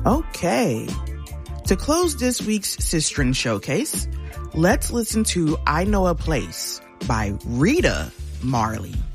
Okay. To close this week's Sistren Showcase, let's listen to I Know a Place by Rita Marley.